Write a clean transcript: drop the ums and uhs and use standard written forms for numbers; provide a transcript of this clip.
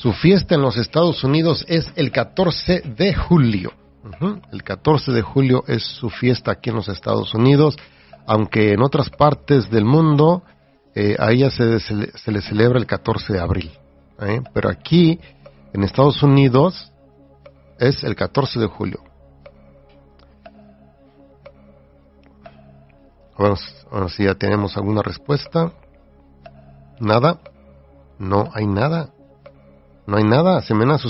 Su fiesta en los Estados Unidos es el 14 de julio. El 14 de julio es su fiesta aquí en los Estados Unidos, aunque en otras partes del mundo a ella se le celebra el 14 de abril. Pero aquí en Estados Unidos es el 14 de julio. Bueno, si ya tenemos alguna respuesta. Nada. No hay nada. No hay nada. Se me han asustado.